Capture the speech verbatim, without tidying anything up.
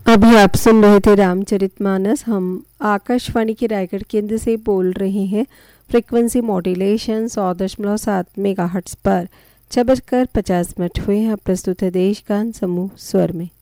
अभी आप सुन रहे थे रामचरितमानस। हम आकाशवाणी के रायगढ़ केंद्र से बोल रहे हैं। फ्रीक्वेंसी मॉड्यूलेशन सौ दशमलव सात मेगा हर्ट्स पर छह बजकर पचास मिनट हुए हैं। प्रस्तुत है देश गान समूह स्वर में।